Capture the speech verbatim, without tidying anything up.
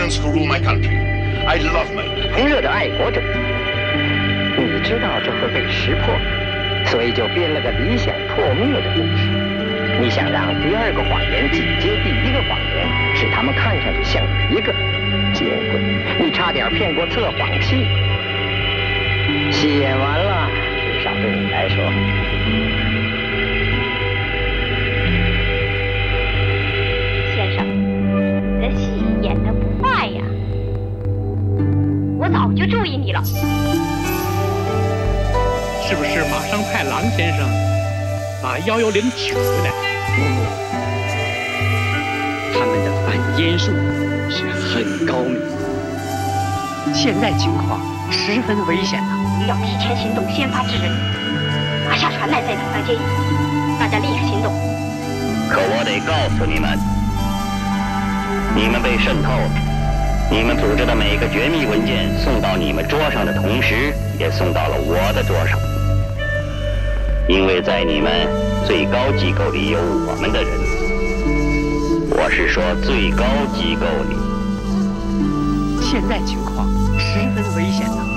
parents who rule my country. I love my country. 狂热的爱国者，你知道这会被识破，所以就编了个理想破灭的故事。你想让第二个谎言紧接第一个谎言，使他们看上去像一个。结果，你差点骗过测谎器。戏演完了，至少对你来说。 先生，你的戏演得不坏呀，我早就注意你了。 是不是马上派郎先生把幺幺零请回来？ 嗯，他们的反烟术是很高明，现在情况十分危险呐、 啊！要提前行动，先发制人，马下传来在等待接应，大家立刻行动。 可我得告诉你们，你们被渗透了。你们组织的每个绝密文件送到你们桌上的同时，也送到了我的桌上。因为在你们最高机构里有我们的人，我是说最高机构里。 现在情况十分危险呐、啊！